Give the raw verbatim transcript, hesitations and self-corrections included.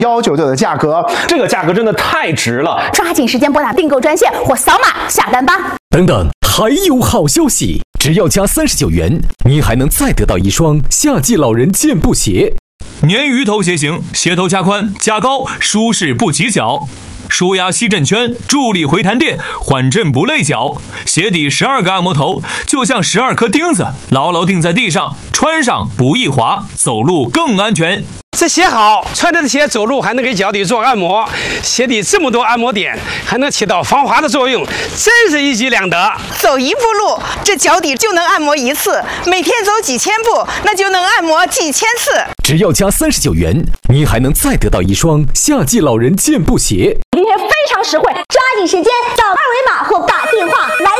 一九九的价格， 这个价格真的太值了！ 抓紧时间拨打订购专线或扫码下单吧。 等等，还有好消息！只要加三十九元，您还能再得到一双夏季老人健步鞋。 鲶鱼头鞋型，鞋头加宽加高，舒适不起脚。舒压吸震圈，助力回弹垫，缓震不累脚。鞋底十二个按摩头，就像十二颗钉子，牢牢钉在地上，穿上不易滑，走路更安全。 这鞋好，穿着的鞋走路还能给脚底做按摩，鞋底这么多按摩点，还能起到防滑的作用，真是一举两得。 走一步路，这脚底就能按摩一次，每天走几千步，那就能按摩几千次。 只要加三十九元，您还能再得到一双夏季老人健步鞋。 今天非常实惠，抓紧时间扫二维码或打电话来。